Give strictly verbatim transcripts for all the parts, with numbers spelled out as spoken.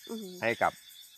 ให้กับ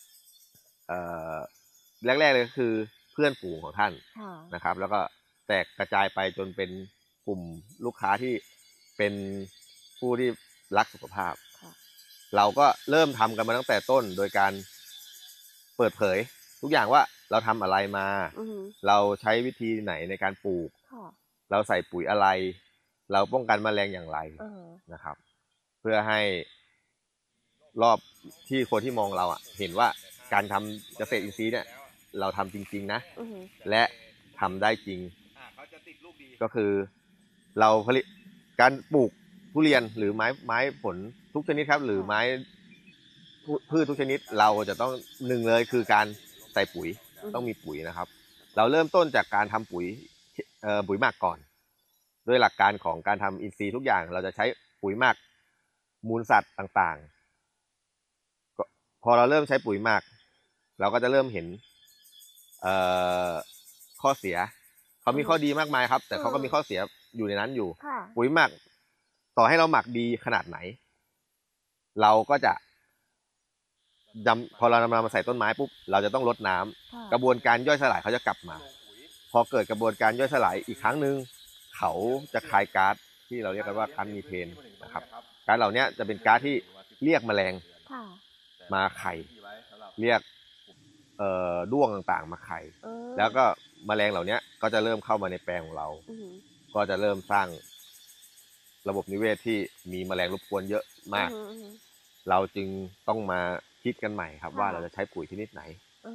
แรกๆเลยก็คือเพื่อนฝูงของท่านนะครับแล้วก็แตกกระจายไปจนเป็นกลุ่มลูกค้าที่เป็นผู้ที่รักสุขภาพเราก็เริ่มทำกันมาตั้งแต่ต้นโดยการเปิดเผยทุกอย่างว่าเราทำอะไรมาเราใช้วิธีไหนในการปลูกเราใส่ปุ๋ยอะไรเราป้องกันแมลงอย่างไรนะครับเพื่อให้รอบที่คนที่มองเราอ่ะเห็นว่าการทำเกษตรอินทรีย์เนี่ยเราทำจริงๆนะและทำได้จริงก็คือเราผลิตการปลูกทุเรียนหรือไม้ไม้ผลทุกชนิดครับหรือไม้พืชทุกชนิดเราจะต้องหนึ่งเลยคือการใส่ปุ๋ยต้องมีปุ๋ยนะครับเราเริ่มต้นจากการทำปุ๋ยเอ่อปุ๋ยหมักก่อนด้วยหลักการของการทำอินทรีย์ทุกอย่างเราจะใช้ปุ๋ยหมักมูลสัตว์ต่างๆพอเราเริ่มใช้ปุ๋ยหมักเราก็จะเริ่มเห็นเอ่อข้อเสียเขามีข้อดีมากมายครับแต่เขาก็มีข้อเสียอยู่ในนั้นอยู่ปุ๋ยหมักต่อให้เราหมักดีขนาดไหนเราก็จะจำพอเรานำมาใส่ต้นไม้ปุ๊บเราจะต้องรดน้ำกระบวนการย่อยสลายเขาจะกลับมาพอเกิดกระบวนการย่อยสลายอีกครั้งหนึ่งเขาจะคายก๊าซที่เราเรียกกันว่าก๊าซมีเทนนะครับก๊าซเหล่านี้จะเป็นก๊าซที่เรียกแมลงมาไข่เรียกเอ่อด้วงต่างๆมาไข่แล้วก็แมลงเหล่านี้ก็จะเริ่มเข้ามาในแปลงของเราก็จะเริ่มสร้างระบบนิเวศที่มีแมลงรบกวนเยอะมากเราจึงต้องมาคิดกันใหม่ครับว่าเราจะใช้ปุ๋ยชนิดไหน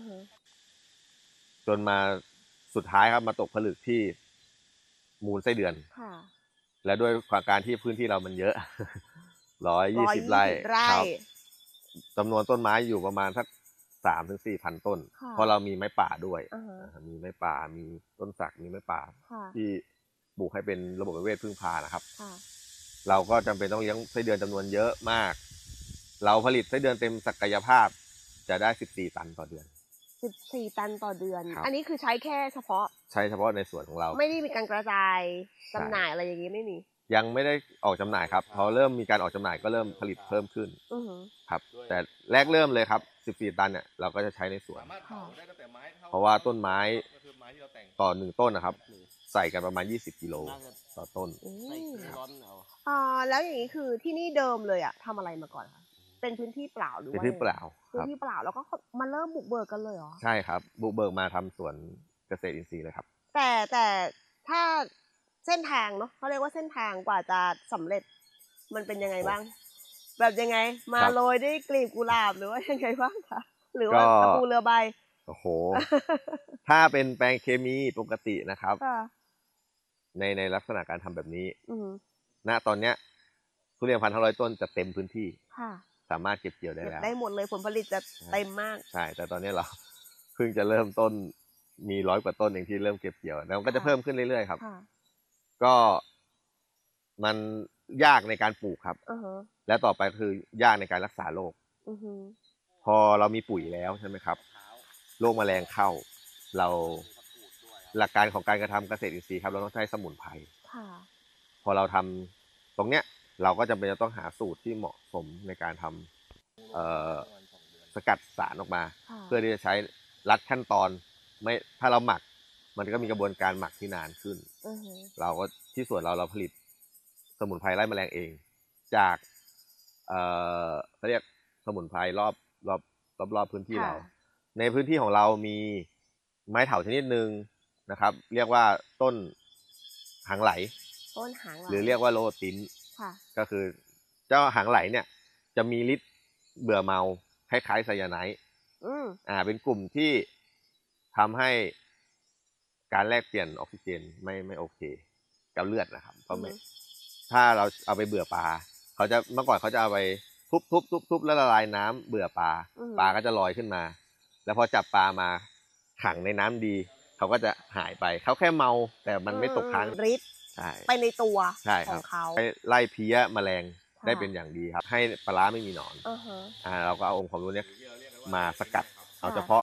จนมาสุดท้ายครับมาตกผลึกที่มูลไส้เดือนและด้วยความการที่พื้นที่เรามันเยอะร้อยยี่สิบไร่ครับจำนวนต้นไม้อยู่ประมาณสักสามถึงสี่พันต้นเพราะเรามีไม้ป่าด้วยมีไม้ป่ามีต้นสักมีไม้ป่าที่ปลูกให้เป็นระบบนิเวศพึ่งพานะครับเราก็จำเป็นต้องเลี้ยงไส้เดือนจำนวนเยอะมากเราผลิตไส้เดือนเต็มศักยภาพจะได้สิบสี่ตันต่อเดือนสิบสี่ตันต่อเดือนอันนี้คือใช้แค่เฉพาะใช้เฉพาะในส่วนของเราไม่ได้มีการกระจายจำหน่ายอะไรอย่างนี้ไม่มียังไม่ได้ออกจำหน่ายครับพอเริ่มมีการออกจำหน่ายก็เริ่มผลิตเพิ่มขึ้นครับแต่แรกเริ่มเลยครับสิบสี่ตันเนี่ยเราก็จะใช้ในสวนเพราะว่าต้นไม้ต่อหนึ่งต้นนะครับใส่กันประมาณยี่สิบกิโลต่อต้นอ่าแล้วอย่างนี้คือที่นี่เดิมเลยอ่ะทำอะไรมาก่อนคะเป็นพื้นที่เปล่าหรือว่าพื้นที่เปล่าพื้นที่เปล่าแล้วก็มาเริ่มบุกเบิกกันเลยเหรอใช่ครับบุกเบิกมาทำสวนเกษตรอินทรีย์เลยครับแต่แต่ถ้าเส้นทางเนาะเขาเรียกว่าเส้นทางกว่าจะสำเร็จมันเป็นยังไงบ้างแบบยังไงมาโรยด้วยกลีบกุหลาบหรือว่ายังไงบ้างคะหรือว่าตะปูเรือใบโอ้โหถ้าเป็นแปลงเคมีปกตินะครับในในลักษณะการทำแบบนี้ณตอนเนี้ยทุเรียนพันห้าร้อยต้นจะเต็มพื้นที่สามารถเก็บเกี่ยวได้แล้วได้หมดเลยผลผลิตจะเต็มมากใช่แต่ตอนนี้เราเพิ่งจะเริ่มต้นมีร้อยกว่าต้นเองที่เริ่มเก็บเกี่ยวแล้วก็จะเพิ่มขึ้นเรื่อยๆครับก็มันยากในการปลูกครับและต่อไปคือยากในการรักษาโรคพอเรามีปุ๋ยแล้วใช่ไหมครับโรคแมลงเข้าเราหลักการของการกระทำเกษตรอินทรีย์ครับเราต้องใช้สมุนไพรพอเราทำตรงเนี้ยเราก็จำเป็นจะต้องหาสูตรที่เหมาะสมในการทำสกัดสารออกมาเพื่อที่จะใช้รัดขั้นตอนไม่ถ้าเราหมักมันก็มีกระบวนการหมักที่นานขึ้นเราก็ที่ส่วนเราเราผลิตสมุนไพรไล่แมลงเองจากเอ่อเขาเรียกสมุนไพรรอบรอบรอบรอบพื้นที่เราในพื้นที่ของเรามีไม้เถาชนิดหนึ่งนะครับเรียกว่าต้นหางไหลต้นหางไหลหรือเรียกว่าโลตินก็คือเจ้าหางไหลเนี่ยจะมีฤทธิ์เบื่อเมาคล้ายๆไซยาไนด์อ่าเป็นกลุ่มที่ทำให้การแลกเปลี่ยนออกซิเจนไม่ไม่โอเคกับเลือดนะครับเพราะไม่ถ้าเราเอาไปเบื่อปลาเขาจะเมื่อก่อนเขาจะเอาไปทุบทุบทุบทุบแล้วละลายน้ำเบื่อปลาปลาก็จะลอยขึ้นมาแล้วพอจับปลามาขังในน้ำดีเขาก็จะหายไปเขาแค่เมาแต่มันไม่ตกค้างฤทธิ์ไปในตัวของเขาไล่เพี้ยแมลงได้เป็นอย่างดีครับให้ปลาร้าไม่มีหนอนอ่าเราก็เอาองค์ความรู้นี้มาสกัดเอาเฉพาะ